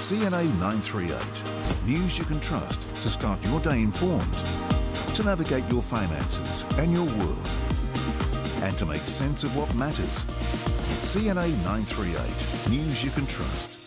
CNA 938. News you can trust to start your day informed, to navigate your finances and your world, and to make sense of what matters. CNA 938. News you can trust.